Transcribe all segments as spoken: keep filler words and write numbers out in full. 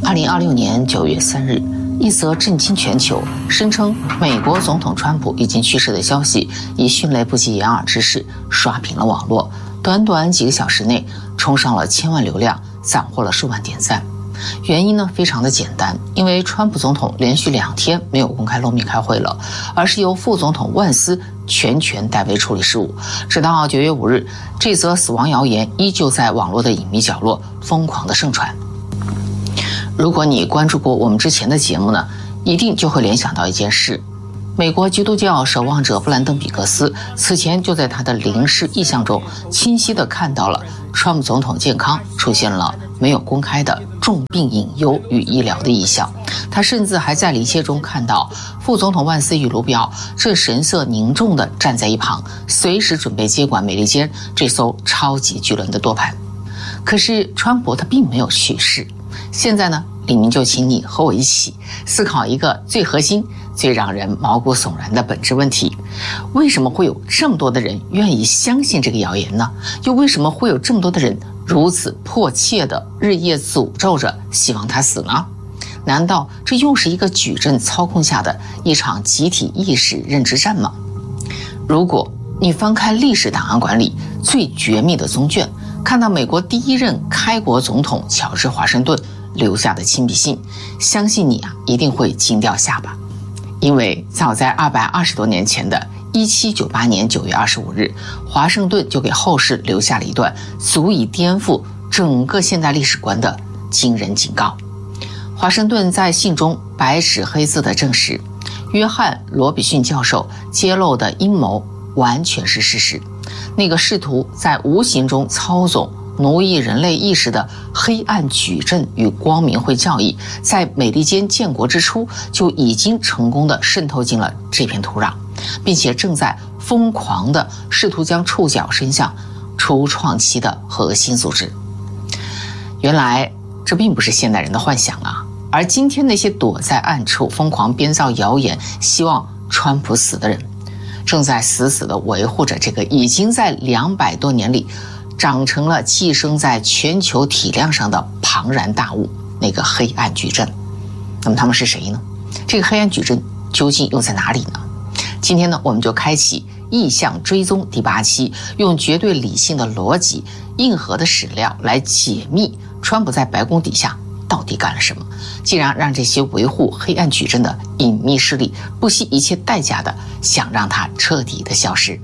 二零二六年九月三日，一则震惊全球、声称美国总统川普已经去世的消息，以迅雷不及掩耳之势刷屏了网络，短短几个小时内冲上了千万流量，斩获了数万点赞。原因呢非常的简单，因为川普总统连续两天没有公开露面开会了，而是由副总统万斯全权代为处理事务。直到九月五日，这则死亡谣言依旧在网络的隐秘角落疯狂的盛传。如果你关注过我们之前的节目呢，一定就会联想到一件事。美国基督教守望者布兰登·比克斯此前就在他的灵视意象中清晰地看到了川普总统健康出现了没有公开的重病隐忧与医疗的异象。他甚至还在离切中看到副总统万斯与卢比奥这神色凝重地站在一旁，随时准备接管美利坚这艘超级巨轮的舵盘。可是川普他并没有去世。现在呢，李明就请你和我一起思考一个最核心、最让人毛骨悚然的本质问题：为什么会有这么多的人愿意相信这个谣言呢？又为什么会有这么多的人如此迫切的日夜诅咒着希望他死呢？难道这又是一个矩阵操控下的一场集体意识认知战吗？如果你翻开历史档案馆里最绝密的宗卷，看到美国第一任开国总统乔治华盛顿留下的亲笔信，相信你啊一定会惊掉下巴。因为早在二百二十多年前的一七九八年九月二十五日，华盛顿就给后世留下了一段足以颠覆整个现代历史观的惊人警告。华盛顿在信中白纸黑字地证实，约翰·罗比逊教授揭露的阴谋完全是事实。那个试图在无形中操纵奴役人类意识的黑暗矩阵与光明会教义，在美利坚建国之初就已经成功地渗透进了这片土壤，并且正在疯狂地试图将触角伸向初创期的核心组织。原来这并不是现代人的幻想啊！而今天那些躲在暗处疯狂编造谣言希望川普死的人，正在死死地维护着这个已经在两百多年里长成了寄生在全球体量上的庞然大物，那个黑暗矩阵。那么他们是谁呢？这个黑暗矩阵究竟又在哪里呢？今天呢，我们就开启意象追踪第八期，用绝对理性的逻辑、硬核的史料来解密川普在白宫底下到底干了什么，竟然让这些维护黑暗矩阵的隐秘势力不惜一切代价的想让它彻底的消失。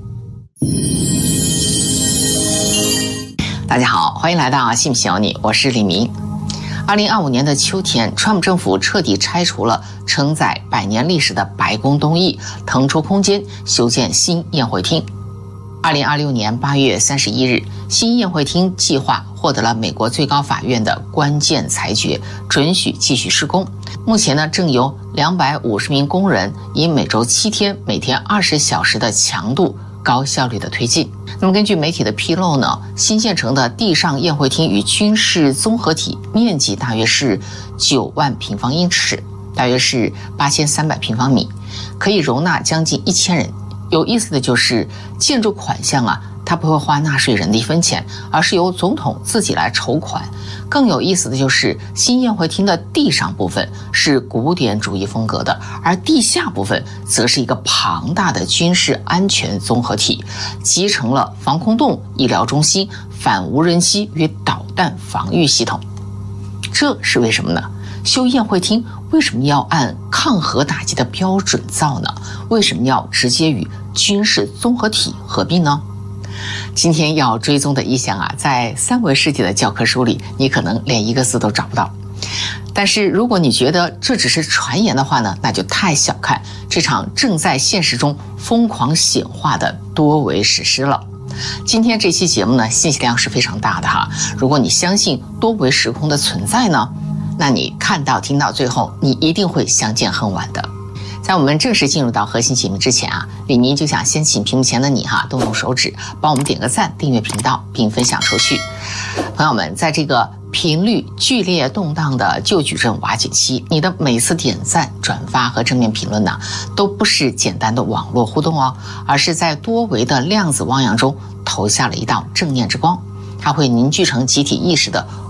大家好，欢迎来到信不信由你，我是李明。二零二五年的秋天，川普政府彻底拆除了承载百年历史的白宫东翼，腾出空间修建新宴会厅。二零二六年八月三十一日，新宴会厅计划获得了美国最高法院的关键裁决，准许继续施工。目前呢，正由两百五十名工人以每周七天、每天二十小时的强度高效率的推进。那么根据媒体的披露呢，新建成的地上宴会厅与军事综合体面积大约是九万平方英尺，大约是八千三百平方米，可以容纳将近一千人。有意思的就是建筑款项啊，它不会花纳税人的一分钱，而是由总统自己来筹款。更有意思的就是新宴会厅的地上部分是古典主义风格的，而地下部分则是一个庞大的军事安全综合体，集成了防空洞、医疗中心、反无人机与导弹防御系统。这是为什么呢？修宴会厅为什么要按抗核打击的标准造呢？为什么要直接与军事综合体合并呢？今天要追踪的意象啊，在三维世界的教科书里，你可能连一个字都找不到。但是如果你觉得这只是传言的话呢，那就太小看这场正在现实中疯狂显化的多维史诗了。今天这期节目呢，信息量是非常大的哈。如果你相信多维时空的存在呢，那你看到听到最后，你一定会相见恨晚的。在我们正式进入到核心节目之前啊，李明就想先请屏幕前的你哈，动动手指帮我们点个赞，订阅频道并分享出去。朋友们，在这个频率剧烈动荡的旧矩阵瓦解期，你的每次点赞、转发和正面评论呢，都不是简单的网络互动哦，而是在多维的量子汪洋中投下了一道正念之光，它会凝聚成集体意识的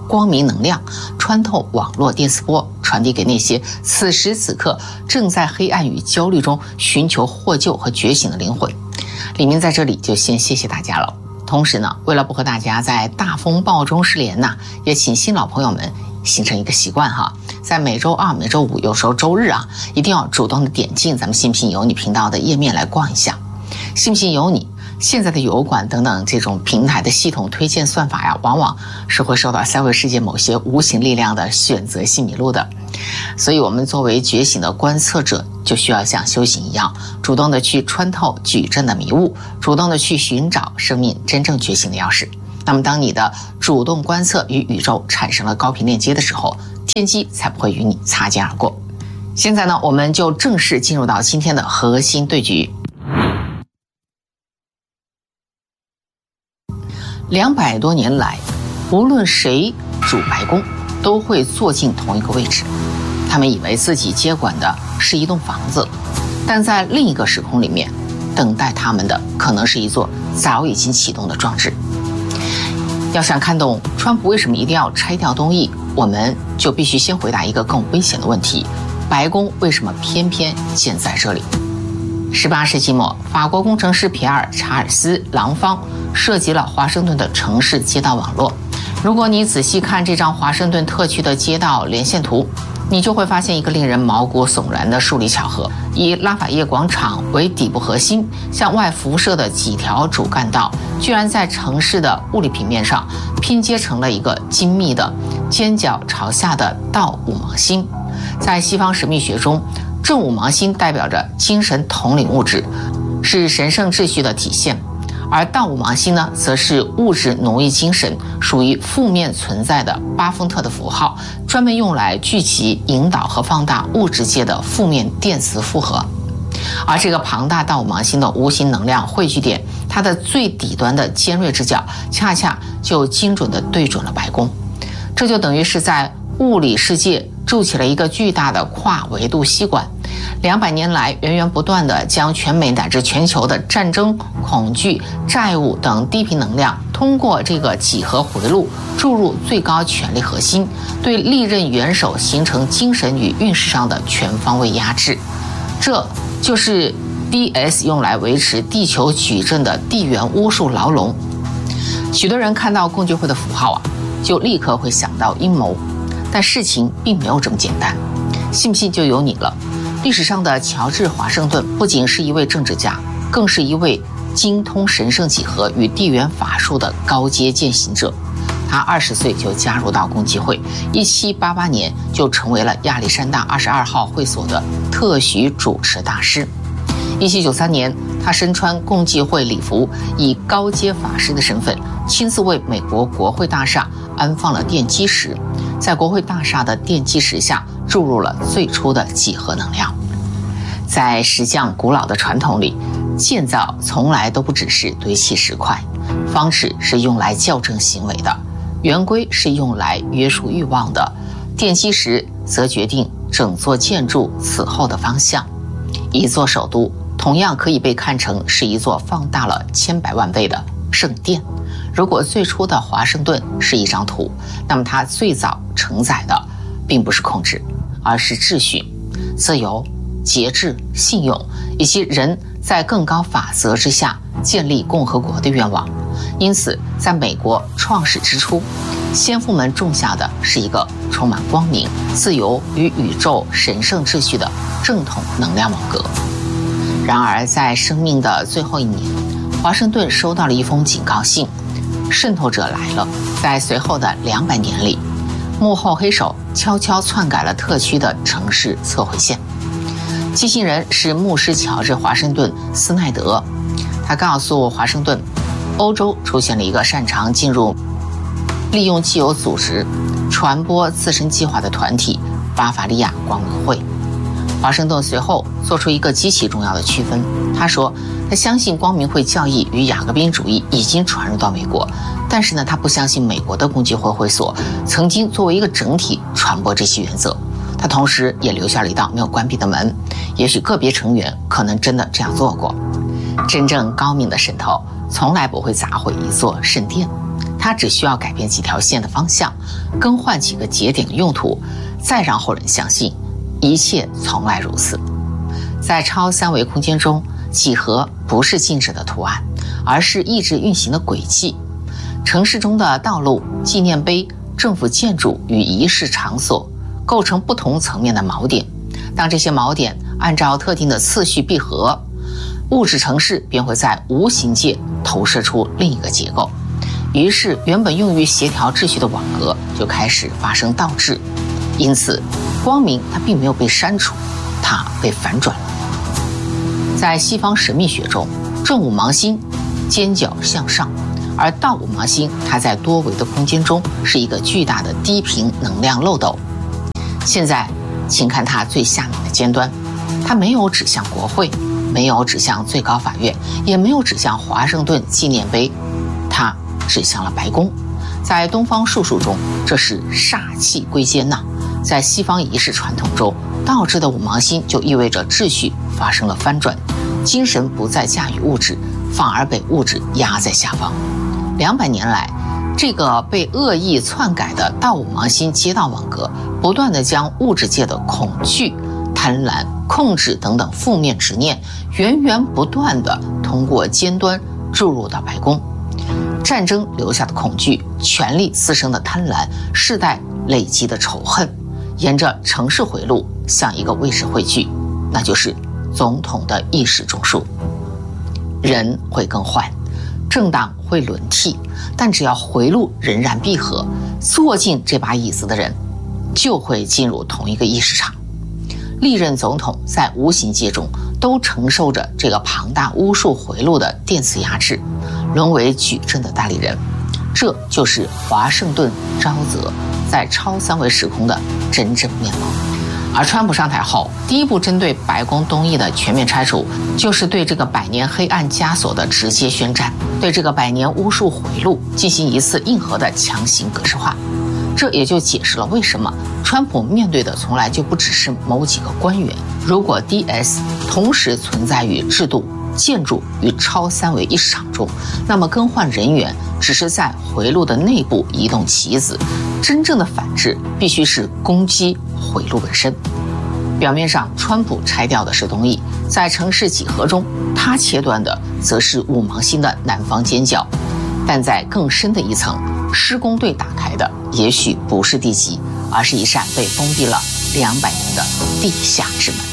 光明能量，穿透网络电磁波，传递给那些此时此刻正在黑暗与焦虑中寻求获救和觉醒的灵魂。李明在这里就先谢谢大家了。同时呢，为了不和大家在大风暴中失联呢，也请新老朋友们形成一个习惯哈，在每周二、每周五，有时候周日啊，一定要主动的点进咱们信不信由你频道的页面来逛一下。信不信由你现在的油管等等这种平台的系统推荐算法呀，往往是会受到三维世界某些无形力量的选择性迷路的。所以我们作为觉醒的观测者，就需要像修行一样，主动的去穿透矩阵的迷雾，主动的去寻找生命真正觉醒的钥匙。那么当你的主动观测与宇宙产生了高频链接的时候，天机才不会与你擦肩而过。现在呢，我们就正式进入到今天的核心对局。两百多年来，无论谁主白宫，都会坐进同一个位置。他们以为自己接管的是一栋房子，但在另一个时空里面，等待他们的可能是一座早已经启动的装置。要想看懂川普为什么一定要拆掉东翼，我们就必须先回答一个更危险的问题：白宫为什么偏偏建在这里？十八世纪末，法国工程师皮埃尔·查尔斯·朗方设计了华盛顿的城市街道网络。如果你仔细看这张华盛顿特区的街道连线图，你就会发现一个令人毛骨悚然的数理巧合：以拉法叶广场为底部核心，向外辐射的几条主干道，居然在城市的物理平面上拼接成了一个精密的尖角朝下的倒五芒星。在西方神秘学中，正五芒星代表着精神统领物质，是神圣秩序的体现；而倒五芒星呢，则是物质奴役精神，属于负面存在的巴丰特的符号，专门用来聚集、引导和放大物质界的负面电磁负荷。而这个庞大倒五芒星的无形能量汇聚点，它的最底端的尖锐之角，恰恰就精准地对准了白宫。这就等于是在物理世界筑起了一个巨大的跨维度吸管，两百年来源源不断地将全美乃至全球的战争、恐惧、债务等低频能量，通过这个几何回路注入最高权力核心，对历任元首形成精神与运势上的全方位压制。这就是 D S 用来维持地球矩阵的地缘巫术牢笼。许多人看到共济会的符号啊，就立刻会想到阴谋。但事情并没有这么简单，信不信就由你了。历史上的乔治·华盛顿不仅是一位政治家，更是一位精通神圣几何与地缘法术的高阶践行者。他二十岁就加入到共济会，一七八八年就成为了亚历山大二十二号会所的特许主持大师。一七九三年，他身穿共济会礼服，以高阶法师的身份，亲自为美国国会大厦安放了奠基石，在国会大厦的奠基石下注入了最初的几何能量。在石匠古老的传统里，建造从来都不只是堆砌石块，方尺是用来校正行为的，圆规是用来约束欲望的，奠基石则决定整座建筑此后的方向。一座首都同样可以被看成是一座放大了千百万倍的圣殿。如果最初的华盛顿是一张图，那么它最早承载的并不是控制，而是秩序、自由、节制、信用，以及人在更高法则之下建立共和国的愿望。因此，在美国创始之初，先父们种下的是一个充满光明、自由与宇宙神圣秩序的正统能量网格。然而，在生命的最后一年，华盛顿收到了一封警告信，渗透者来了。在随后的两百年里，幕后黑手悄悄篡改了特区的城市测绘线。寄信人是牧师乔治·华盛顿·斯奈德，他告诉华盛顿，欧洲出现了一个擅长进入、利用既有组织传播自身计划的团体——巴伐利亚光明会。华盛顿随后做出一个极其重要的区分，他说他相信光明会教义与雅各宾主义已经传入到美国，但是呢，他不相信美国的共济会会所曾经作为一个整体传播这些原则。他同时也留下了一道没有关闭的门，也许个别成员可能真的这样做过。真正高明的渗透从来不会砸毁一座圣殿， 他只需要改变几条线的方向，更换几个节点的用途，再让后人相信一切从来如此。在超三维空间中，几何不是静止的图案，而是一直运行的轨迹。城市中的道路、纪念碑、政府建筑与仪式场所构成不同层面的锚点。当这些锚点按照特定的次序闭合，物质城市便会在无形界投射出另一个结构。于是原本用于协调秩序的网格就开始发生倒置。因此光明它并没有被删除，它被反转了。在西方神秘学中，正五芒星尖角向上，而倒五芒星它在多维的空间中是一个巨大的低频能量漏斗。现在请看它最下面的尖端，它没有指向国会，没有指向最高法院，也没有指向华盛顿纪念碑，它指向了白宫。在东方术数中，这是煞气归奸呐。在西方仪式传统中，倒置的五芒星就意味着秩序发生了翻转，精神不再驾驭物质，反而被物质压在下方。两百年来，这个被恶意篡改的倒五芒星街道网格，不断地将物质界的恐惧、贪婪、控制等等负面执念，源源不断地通过尖端注入到白宫。战争留下的恐惧，权力滋生的贪婪，世代累积的仇恨，沿着城市回路向一个位置汇聚，那就是总统的意识中枢。人会更换，政党会轮替，但只要回路仍然闭合，坐进这把椅子的人就会进入同一个意识场。历任总统在无形界中都承受着这个庞大巫术回路的电磁压制，沦为矩阵的代理人。这就是华盛顿沼泽在超三维时空的真正面貌。而川普上台后，第一步针对白宫东翼的全面拆除，就是对这个百年黑暗枷锁的直接宣战，对这个百年巫术回路进行一次硬核的强行格式化。这也就解释了为什么川普面对的从来就不只是某几个官员。如果 D S 同时存在于制度、建筑与超三维意识场中，那么更换人员只是在回路的内部移动棋子，真正的反制必须是攻击回路本身。表面上川普拆掉的是东翼，在城市几何中他切断的则是五芒星的南方尖角，但在更深的一层，施工队打开的也许不是地基，而是一扇被封闭了两百年的地下之门。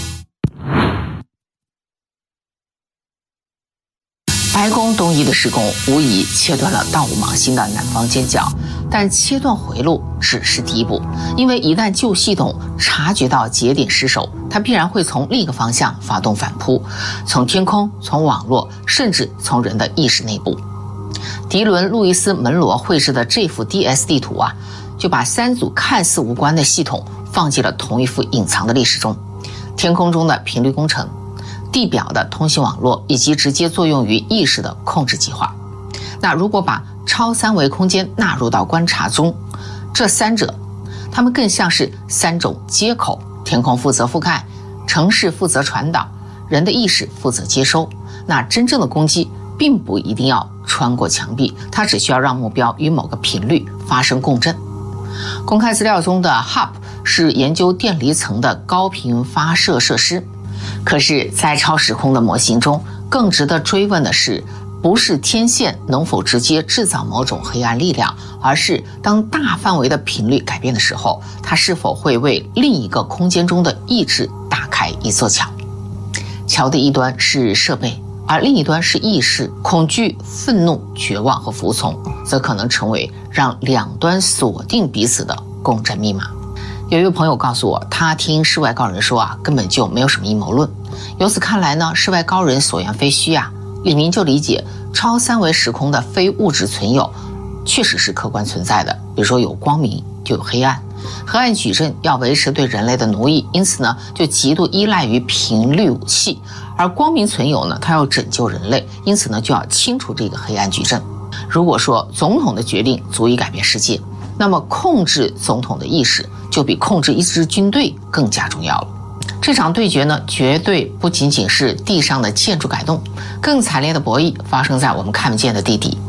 白宫东翼的施工无疑切断了倒五芒星的南方尖角，但切断回路只是第一步，因为一旦旧系统察觉到节点失守，它必然会从另一个方向发动反扑，从天空、从网络，甚至从人的意识内部。迪伦·路易斯·门罗绘制的这幅 D S 地图啊，就把三组看似无关的系统放进了同一幅隐藏的历史中：天空中的频率工程、地表的通信网络，以及直接作用于意识的控制计划。那如果把超三维空间纳入到观察中，这三者它们更像是三种接口：天空负责覆盖，城市负责传导，人的意识负责接收。那真正的攻击并不一定要穿过墙壁，它只需要让目标与某个频率发生共振。公开资料中的 H U B 是研究电离层的高频发射设施，可是在超时空的模型中，更值得追问的是，不是天线能否直接制造某种黑暗力量，而是当大范围的频率改变的时候，它是否会为另一个空间中的意志打开一座桥。桥的一端是设备，而另一端是意识。恐惧、愤怒、绝望和服从则可能成为让两端锁定彼此的共振密码。有一位朋友告诉我，他听世外高人说啊，根本就没有什么阴谋论。由此看来呢，世外高人所言非虚啊。李明就理解超三维时空的非物质存有确实是客观存在的，比如说有光明就有黑暗，黑暗矩阵要维持对人类的奴役，因此呢就极度依赖于频率武器，而光明存有呢，它要拯救人类，因此呢就要清除这个黑暗矩阵。如果说总统的决定足以改变世界，那么控制总统的意识就比控制一支军队更加重要了。这场对决呢，绝对不仅仅是地上的建筑改动，更惨烈的博弈发生在我们看不见的地底。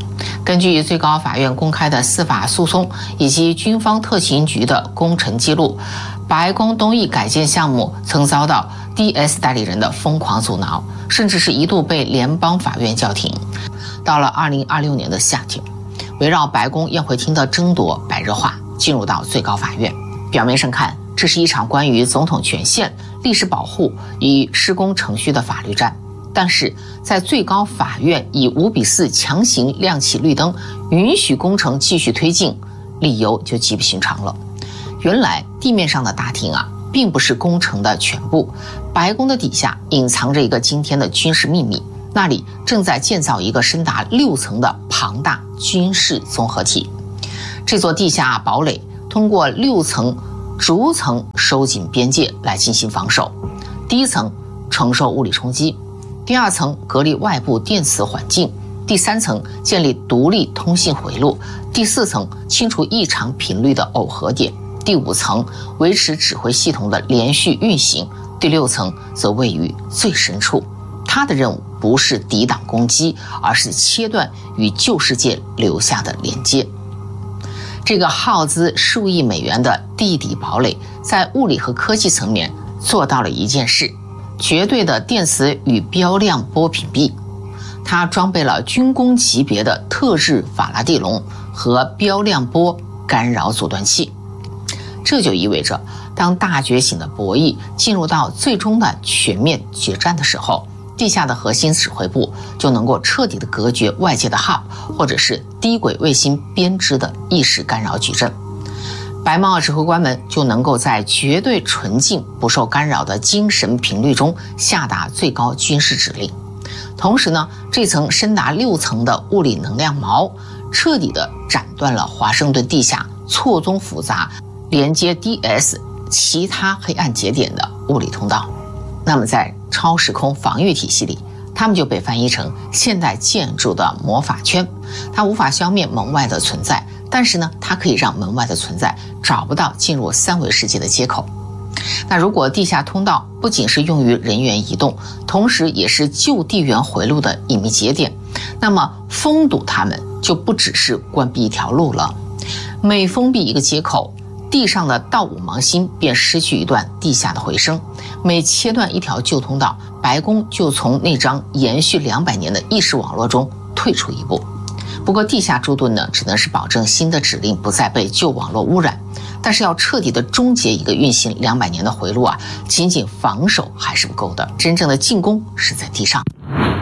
根据最高法院公开的司法诉讼以及军方特勤局的工程记录，白宫东翼改建项目曾遭到 D S 代理人的疯狂阻挠，甚至是一度被联邦法院叫停。到了二零二六年的夏天，围绕白宫宴会厅的争夺白热化，进入到最高法院。表面上看，这是一场关于总统权限、历史保护与施工程序的法律战，但是在最高法院以五比四强行亮起绿灯，允许工程继续推进，理由就极不寻常了。原来地面上的大厅啊，并不是工程的全部，白宫的底下隐藏着一个惊天的军事秘密，那里正在建造一个深达六层的庞大军事综合体。这座地下堡垒通过六层逐层收紧边界来进行防守。第一层承受物理冲击，第二层隔离外部电磁环境，第三层建立独立通信回路，第四层清除异常频率的耦合点，第五层维持指挥系统的连续运行，第六层则位于最深处。它的任务不是抵挡攻击，而是切断与旧世界留下的连接。这个耗资数亿美元的地底堡垒，在物理和科技层面做到了一件事：绝对的电磁与标量波屏蔽。它装备了军工级别的特制法拉第笼和标量波干扰阻断器。这就意味着，当大觉醒的博弈进入到最终的全面决战的时候，地下的核心指挥部就能够彻底的隔绝外界的 Hub 或者是低轨卫星编织的意识干扰矩阵。白帽指挥官们就能够在绝对纯净不受干扰的精神频率中下达最高军事指令。同时呢，这层深达六层的物理能量锚彻底的斩断了华盛顿地下错综复杂连接 D S 其他黑暗节点的物理通道。那么在超时空防御体系里，它们就被翻译成现代建筑的魔法圈。它无法消灭门外的存在，但是呢，它可以让门外的存在找不到进入三维世界的接口。那如果地下通道不仅是用于人员移动，同时也是旧地缘回路的隐秘节点，那么封堵它们就不只是关闭一条路了。每封闭一个接口，地上的道五芒星便失去一段地下的回声。每切断一条旧通道，白宫就从那张延续两百年的意识网络中退出一步。不过地下驻盾呢，只能是保证新的指令不再被旧网络污染，但是要彻底的终结一个运行两百年的回路啊，仅仅防守还是不够的，真正的进攻是在地上。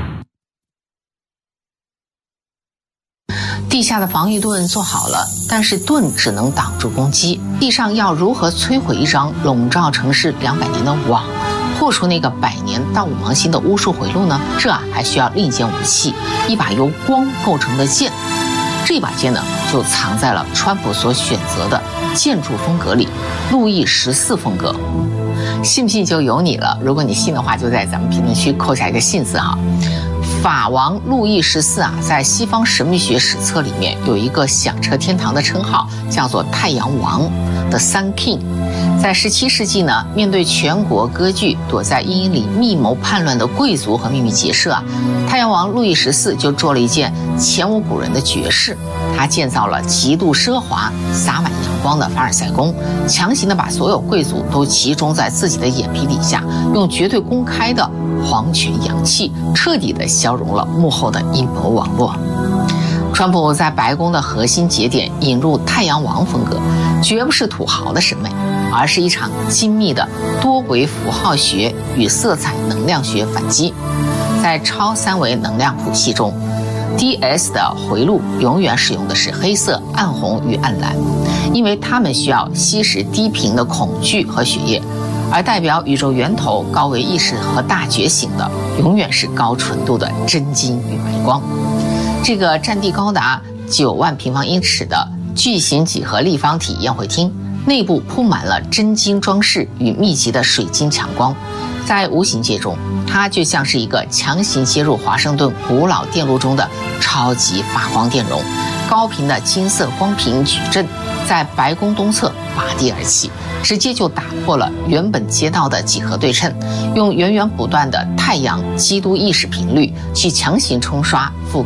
地下的防御盾做好了，但是盾只能挡住攻击，地上要如何摧毁一张笼罩城市两百年的网，破除那个百年道五芒星的巫术回路呢？这啊还需要另一件武器，一把由光构成的剑。这把剑呢，就藏在了川普所选择的建筑风格里，路易十四风格。信不信就由你了，如果你信的话，就在咱们评论区扣下一个信字哈。法王路易十四啊，在西方神秘学史册里面有一个响彻天堂的称号，叫做太阳王 The Sun King。在十七世纪呢，面对全国割据、躲在阴影里密谋叛乱的贵族和秘密结社啊，太阳王路易十四就做了一件前无古人的绝事。他建造了极度奢华、洒满阳光的凡尔赛宫，强行的把所有贵族都集中在自己的眼皮底下，用绝对公开的皇权阳气，彻底的消融了幕后的阴谋网络。川普在白宫的核心节点引入太阳王风格，绝不是土豪的审美，而是一场精密的多维符号学与色彩能量学反击。在超三维能量谱系中， D S 的回路永远使用的是黑色、暗红与暗蓝，因为它们需要吸食低频的恐惧和血液，而代表宇宙源头、高维意识和大觉醒的，永远是高纯度的真金与白光。这个占地高达九万平方英尺的巨型几何立方体宴会厅，内部铺满了真金装饰与密集的水晶强光，在无形界中，它就像是一个强行接入华盛顿古老电路中的超级发光电容。高频的金色光频矩阵在白宫东侧拔地而起，直接就打破了原本街道的几何对称，用源源不断的太阳基督意识频率去强行冲刷覆盖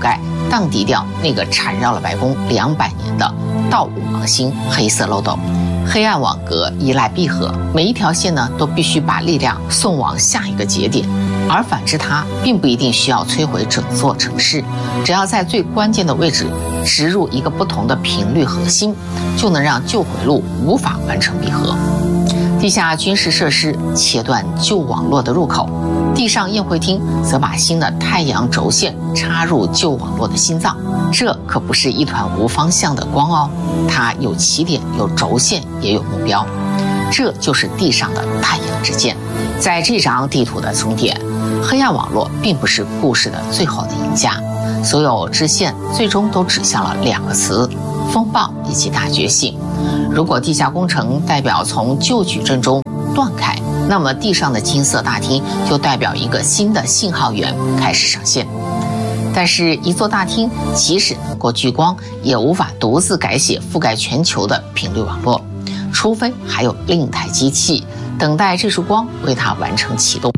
荡涤掉那个缠绕了白宫两百年的倒五芒星黑色漏斗。黑暗网格依赖闭合，每一条线呢都必须把力量送往下一个节点，而反之它并不一定需要摧毁整座城市，只要在最关键的位置植入一个不同的频率核心，就能让旧回路无法完成闭合。地下军事设施切断旧网络的入口，地上宴会厅则把新的太阳轴线插入旧网络的心脏。这可不是一团无方向的光哦，它有起点，有轴线，也有目标。这就是地上的太阳之箭。在这张地图的终点，黑暗网络并不是故事的最后的赢家，所有支线最终都指向了两个词：风暴以及大觉醒。如果地下工程代表从旧矩阵中断开，那么地上的金色大厅就代表一个新的信号源开始上线。但是，一座大厅即使能够聚光，也无法独自改写覆盖全球的频率网络，除非还有另一台机器等待这束光为它完成启动。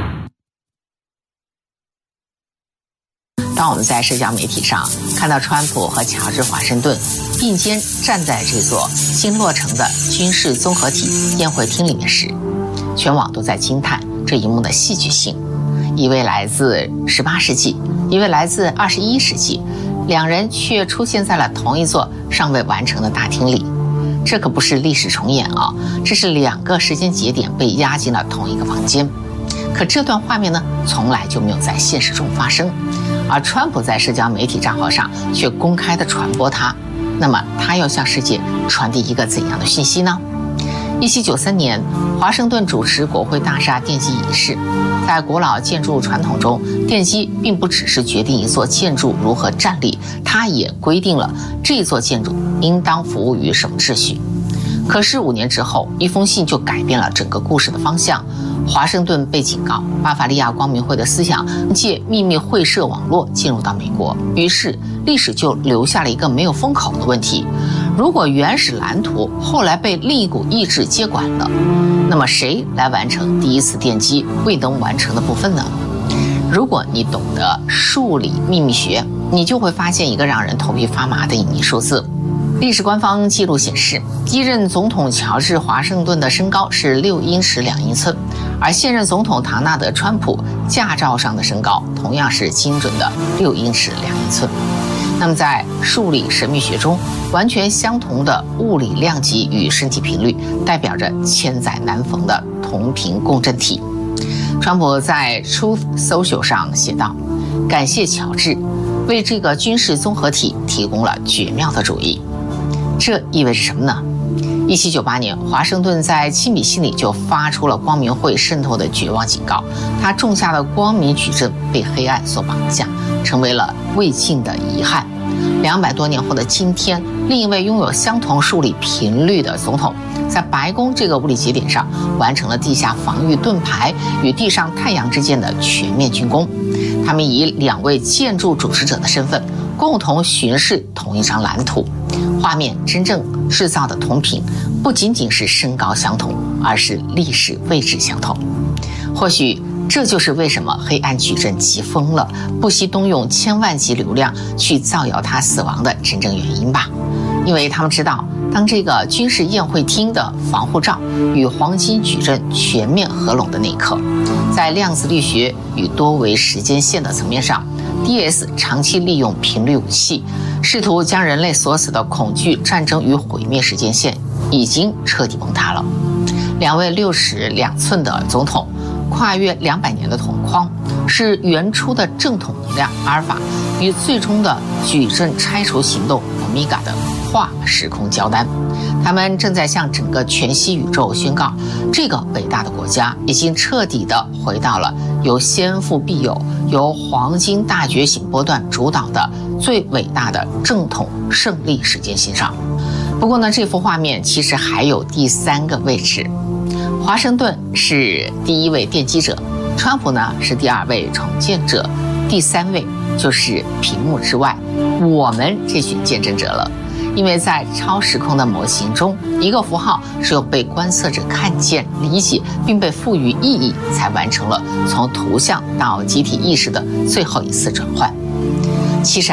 当我们在社交媒体上看到川普和乔治·华盛顿并肩站在这座新落成的军事综合体宴会厅里面时，全网都在惊叹这一幕的戏剧性。一位来自十八世纪，一位来自二十一世纪，两人却出现在了同一座尚未完成的大厅里。这可不是历史重演啊，这是两个时间节点被压进了同一个房间。可这段画面呢，从来就没有在现实中发生，而川普在社交媒体账号上却公开的传播它。那么他要向世界传递一个怎样的讯息呢？一七九三年，华盛顿主持国会大厦奠基仪式。在古老建筑传统中，奠基并不只是决定一座建筑如何站立，它也规定了这座建筑应当服务于什么秩序。可是五年之后，一封信就改变了整个故事的方向。华盛顿被警告，巴伐利亚光明会的思想借秘密会社网络进入到美国，于是历史就留下了一个没有封口的问题：如果原始蓝图后来被另一股意志接管了，那么谁来完成第一次奠基未能完成的部分呢？如果你懂得数理秘密学，你就会发现一个让人头皮发麻的隐秘数字。历史官方记录显示，第一任总统乔治·华盛顿的身高是六英尺两英寸，而现任总统唐纳德·川普驾照上的身高同样是精准的六英尺两英寸。那么在数理神秘学中，完全相同的物理量级与身体频率代表着千载难逢的同频共振体。川普在 Truth Social 上写道：感谢乔治，为这个军事综合体提供了绝妙的主意。这意味着什么呢？一七九八年，华盛顿在亲笔信里就发出了光明会渗透的绝望警告，他种下的光明矩阵被黑暗所绑架，成为了未尽的遗憾。两百多年后的今天，另一位拥有相同数理频率的总统，在白宫这个物理节点上完成了地下防御盾牌与地上太阳之间的全面竣工。他们以两位建筑主持者的身份，共同巡视同一张蓝图。画面真正制造的同频，不仅仅是身高相同，而是历史位置相同。或许这就是为什么黑暗矩阵急疯了，不惜动用千万级流量去造谣他死亡的真正原因吧。因为他们知道，当这个军事宴会厅的防护罩与黄金矩阵全面合拢的那一刻，在量子力学与多维时间线的层面上， D S 长期利用频率武器，试图将人类锁死的恐惧、战争与毁灭时间线已经彻底崩塌了。两位六尺两寸的总统，跨越两百年的同框，是原初的正统能量阿尔法与最终的矩阵拆除行动欧米伽的跨时空交单。他们正在向整个全息宇宙宣告，这个伟大的国家已经彻底地回到了由先父必有、由黄金大觉醒波段主导的最伟大的正统胜利时间线上。不过呢，这幅画面其实还有第三个位置，华盛顿是第一位奠基者，川普呢是第二位重建者，第三位就是屏幕之外我们这群见证者了。因为在超时空的模型中，一个符号只有被观测者看见、理解并被赋予意义，才完成了从图像到集体意识的最后一次转换。其实啊，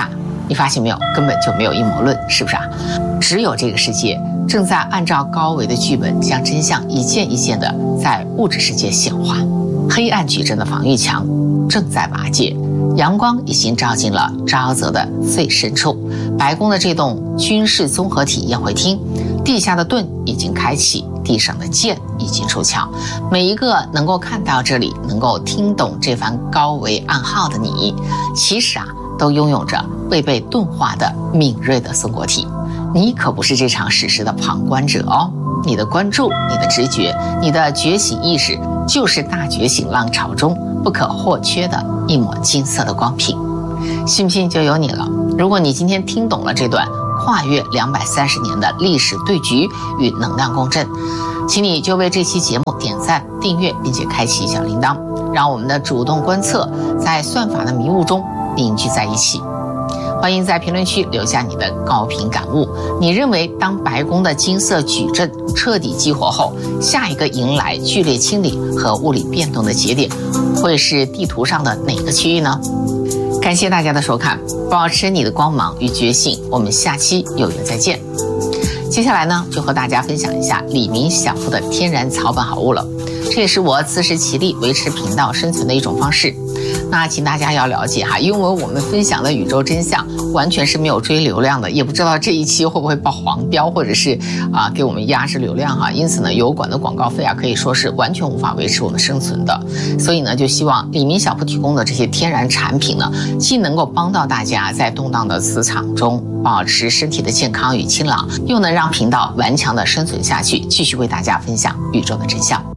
你发现没有，根本就没有阴谋论，是不是啊？只有这个世界正在按照高维的剧本，将真相一件一件的在物质世界显化。黑暗矩阵的防御墙正在瓦解，阳光已经照进了沼泽的最深处。白宫的这栋军事综合体宴会厅，地下的盾已经开启，地上的剑已经出鞘。每一个能够看到这里，能够听懂这番高维暗号的你，其实啊，都拥有着未被钝化的敏锐的松果体。你可不是这场史诗的旁观者哦，你的关注、你的直觉、你的觉醒意识，就是大觉醒浪潮中不可或缺的一抹金色的光屏。信不信就由你了。如果你今天听懂了这段跨越两百三十年的历史对局与能量共振，请你就为这期节目点赞、订阅，并且开启小铃铛，让我们的主动观测在算法的迷雾中凝聚在一起。欢迎在评论区留下你的高频感悟。你认为当白宫的金色矩阵彻底激活后，下一个迎来剧烈清理和物理变动的节点会是地图上的哪个区域呢？感谢大家的收看，保持你的光芒与觉醒，我们下期有缘再见。接下来呢，就和大家分享一下李明小铺的天然草本好物了，这也是我自食其力维持频道生存的一种方式。那请大家要了解哈，因为我们分享的宇宙真相完全是没有追流量的，也不知道这一期会不会报黄标，或者是啊给我们压制流量哈。因此呢，油管的广告费啊可以说是完全无法维持我们生存的。所以呢，就希望李明小铺提供的这些天然产品呢，既能够帮到大家在动荡的磁场中保持身体的健康与清朗，又能让频道顽强的生存下去，继续为大家分享宇宙的真相。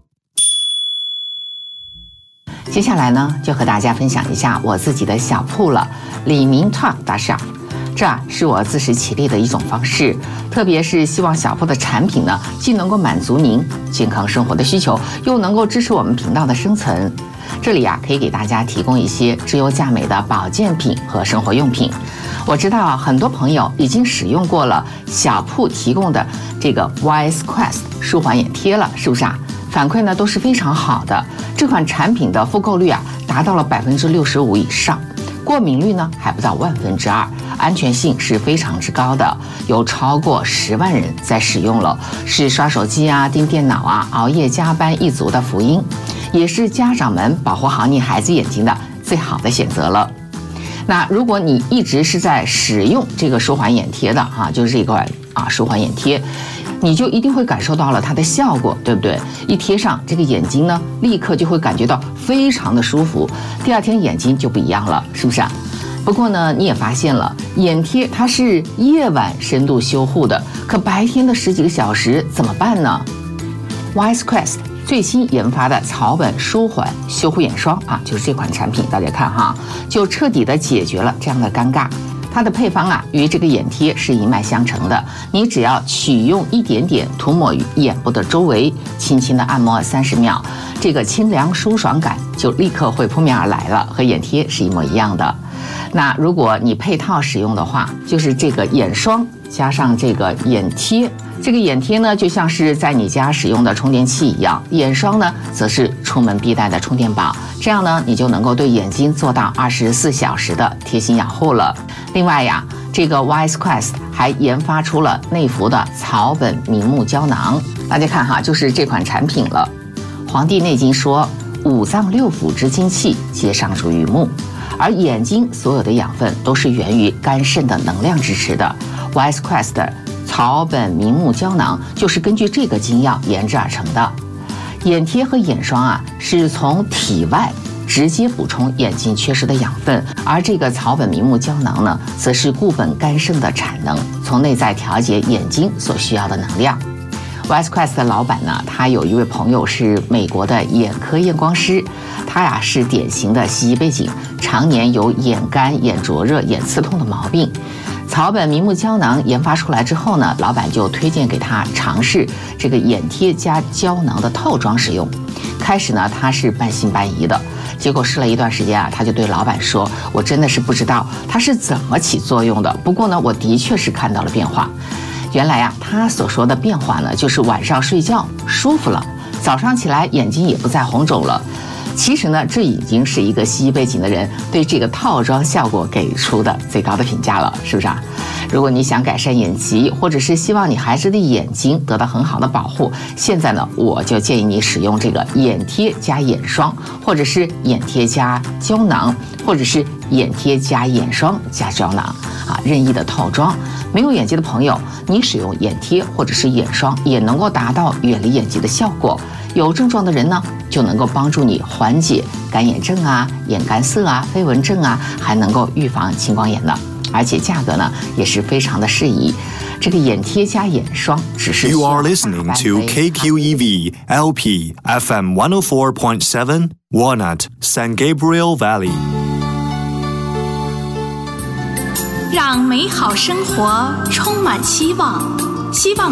接下来呢，就和大家分享一下我自己的小铺了，李明 Talk 大shop。这啊是我自食其力的一种方式，特别是希望小铺的产品呢，既能够满足您健康生活的需求，又能够支持我们频道的生存。这里啊，可以给大家提供一些质优价美的保健品和生活用品。我知道很多朋友已经使用过了小铺提供的这个 Wise Quest 舒缓眼贴了，是不是啊？反馈呢都是非常好的，这款产品的复购率啊达到了百分之六十五以上，过敏率呢还不到万分之二，安全性是非常之高的，有超过十万人在使用了，是刷手机啊、盯电脑啊、熬夜加班一族的福音，也是家长们保护好你孩子眼睛的最好的选择了。那如果你一直是在使用这个舒缓眼贴的哈、啊，就是这款啊舒缓眼贴，你就一定会感受到了它的效果，对不对？一贴上，这个眼睛呢，立刻就会感觉到非常的舒服，第二天眼睛就不一样了，是不是啊？不过呢，你也发现了，眼贴它是夜晚深度修护的，可白天的十几个小时怎么办呢 ？Wise Quest 最新研发的草本舒缓修护眼霜啊，就是这款产品，大家看哈，就彻底的解决了这样的尴尬。它的配方啊，与这个眼贴是一脉相承的。你只要取用一点点，涂抹于眼部的周围，轻轻的按摩三十秒，这个清凉舒爽感就立刻会扑面而来了，和眼贴是一模一样的。那如果你配套使用的话，就是这个眼霜加上这个眼贴。这个眼贴呢，就像是在你家使用的充电器一样，眼霜呢，则是出门必带的充电宝。这样呢，你就能够对眼睛做到二十四小时的贴心养护了。另外呀，这个 Wise Quest 还研发出了内服的草本明目胶囊。大家看哈，就是这款产品了。《黄帝内经》说，五脏六腑之精气皆上属于目，而眼睛所有的养分都是源于肝肾的能量支持的。Wise Quest 的草本明目胶囊就是根据这个精要研制而成的。眼贴和眼霜啊，是从体外直接补充眼睛缺失的养分，而这个草本明目胶囊呢，则是固本肝肾的产能，从内在调节眼睛所需要的能量。Wise Quest 的老板呢，他有一位朋友是美国的眼科验光师，他呀是典型的西医背景，常年有眼干、眼灼热、眼刺痛的毛病。草本明目胶囊研发出来之后呢，老板就推荐给他尝试这个眼贴加胶囊的套装使用。开始呢，他是半信半疑的，结果试了一段时间啊，他就对老板说：“我真的是不知道它是怎么起作用的，不过呢，我的确是看到了变化。”原来啊，他所说的变化呢，就是晚上睡觉舒服了，早上起来眼睛也不再红肿了。 其实呢，这已经是一个西医背景的人对这个套装效果给出的最高的评价了，是不是啊？如果你想改善眼疾，或者是希望你孩子的眼睛得到很好的保护，现在呢，我就建议你使用这个眼贴加眼霜，或者是眼贴加胶囊，或者是眼贴加眼霜加胶囊啊，任意的套装。没有眼疾的朋友，你使用眼贴或者是眼霜也能够达到远离眼疾的效果。有症状的人呢，就能够帮助你缓解干眼症啊、眼干涩啊、飞蚊症啊，还能够预防青光眼呢。而且价格呢也是非常的适宜。这个眼贴加眼霜只是 You are listening to K Q E V L P F M one oh four point seven Walnut San Gabriel Valley， 让美好生活充满希望，希望